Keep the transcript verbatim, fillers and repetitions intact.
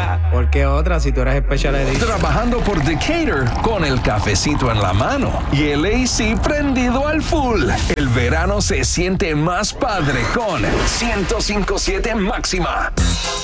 ¿Por qué otra si tú eres Special Edition? Trabajando por Decatur con el cafecito en la mano y el A C prendido al full. El verano se siente más padre con ciento cinco punto siete Máxima.